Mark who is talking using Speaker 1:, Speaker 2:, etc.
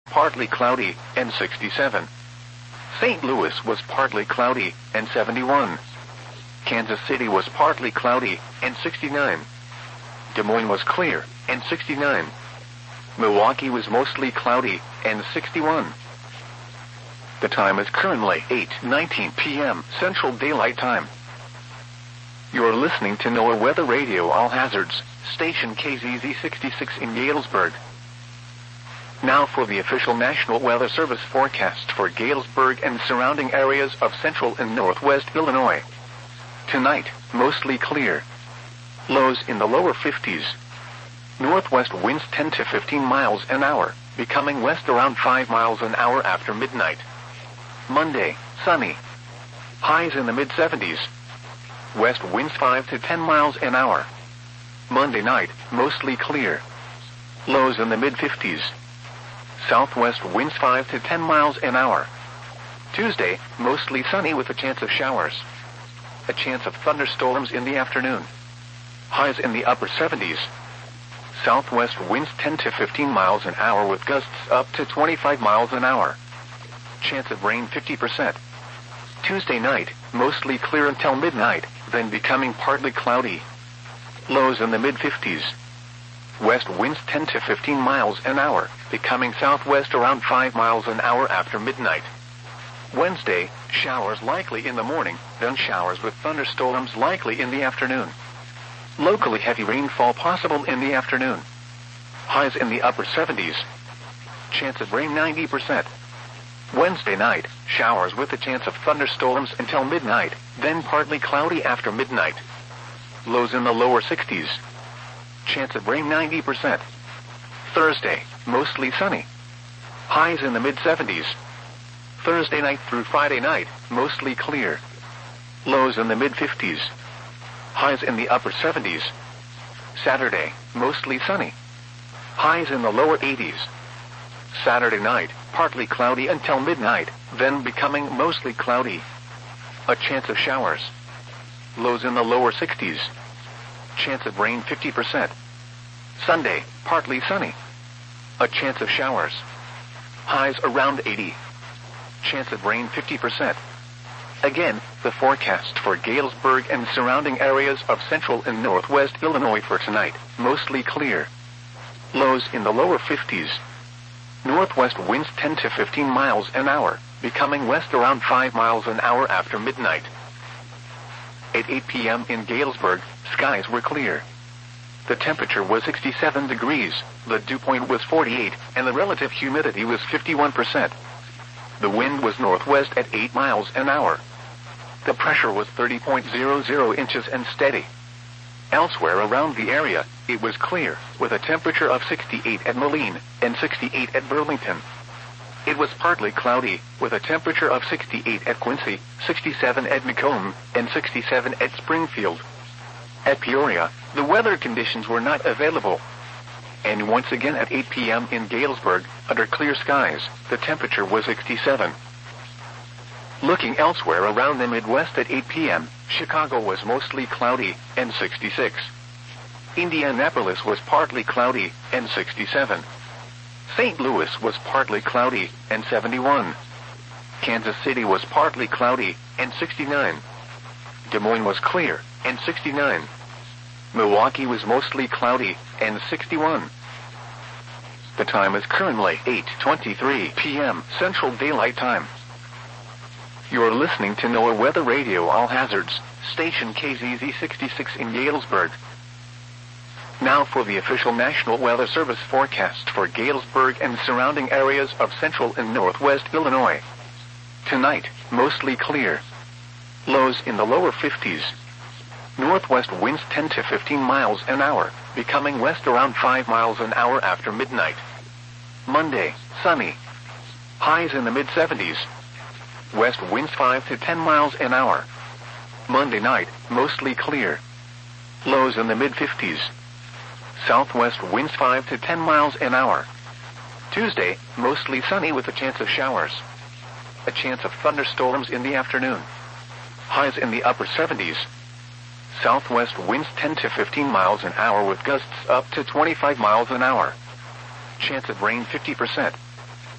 Speaker 1: partly cloudy, and 67. St. Louis was partly cloudy, and 71. Kansas City was partly cloudy, and 69. Des Moines was clear, and 69. Milwaukee was mostly cloudy, and 61. The time is currently 8:19 p.m. Central Daylight Time. You're listening to NOAA Weather Radio All Hazards, station KZZ 66 in Galesburg. Now for the official National Weather Service forecast for Galesburg and surrounding areas of central and northwest Illinois. Tonight, mostly clear. Lows in the lower 50s. Northwest winds 10 to 15 miles an hour, becoming west around 5 miles an hour after midnight. Monday, sunny. Highs in the mid-70s. West winds 5 to 10 miles an hour. Monday night, mostly clear. Lows in the mid-50s. Southwest winds 5 to 10 miles an hour. Tuesday, mostly sunny with a chance of showers. A chance of thunderstorms in the afternoon. Highs in the upper 70s. Southwest winds 10 to 15 miles an hour with gusts up to 25 miles an hour. Chance of rain 50%. Tuesday night, mostly clear until midnight, then becoming partly cloudy. Lows in the mid-50s. West winds 10 to 15 miles an hour, becoming southwest around 5 miles an hour after midnight. Wednesday, showers likely in the morning, then showers with thunderstorms likely in the afternoon. Locally heavy rainfall possible in the afternoon. Highs in the upper 70s. Chance of rain 90%. Wednesday night, showers with a chance of thunderstorms until midnight, then partly cloudy after midnight. Lows in the lower 60s. Chance of rain 90%. Thursday, mostly sunny. Highs in the mid-70s. Thursday night through Friday night, mostly clear. Lows in the mid-50s. Highs in the upper 70s. Saturday, mostly sunny. Highs in the lower 80s. Saturday night, partly cloudy until midnight, then becoming mostly cloudy. A chance of showers. Lows in the lower 60s. Chance of rain 50%. Sunday, partly sunny. A chance of showers. Highs around 80. Chance of rain 50%. Again, the forecast for Galesburg and surrounding areas of central and northwest Illinois for tonight, mostly clear. Lows in the lower 50s. Northwest winds 10 to 15 miles an hour, becoming west around 5 miles an hour after midnight. At 8 p.m. in Galesburg, skies were clear. The temperature was 67 degrees, the dew point was 48, and the relative humidity was 51%. The wind was northwest at 8 miles an hour. The pressure was 30.00 inches and steady. Elsewhere around the area, it was clear, with a temperature of 68 at Moline and 68 at Burlington. It was partly cloudy, with a temperature of 68 at Quincy, 67 at Macomb, and 67 at Springfield. At Peoria, the weather conditions were not available. And once again at 8 p.m. in Galesburg, under clear skies, the temperature was 67. Looking elsewhere around the Midwest at 8 p.m., Chicago was mostly cloudy, and 66. Indianapolis was partly cloudy, and 67. St. Louis was partly cloudy, and 71. Kansas City was partly cloudy, and 69. Des Moines was clear, and 69. Milwaukee was mostly cloudy, and 61. The time is currently 8:23 p.m. Central Daylight Time. You're listening to NOAA Weather Radio All Hazards, station KZZ 66 in Galesburg. Now for the official National Weather Service forecast for Galesburg and surrounding areas of central and northwest Illinois. Tonight, mostly clear. Lows in the lower 50s. Northwest winds 10 to 15 miles an hour, becoming west around 5 miles an hour after midnight. Monday, sunny. Highs in the mid-70s. West winds 5 to 10 miles an hour. Monday night, mostly clear. Lows in the mid-50s. Southwest winds 5 to 10 miles an hour. Tuesday, mostly sunny with a chance of showers. A chance of thunderstorms in the afternoon. Highs in the upper 70s. Southwest winds 10 to 15 miles an hour with gusts up to 25 miles an hour. Chance of rain 50%.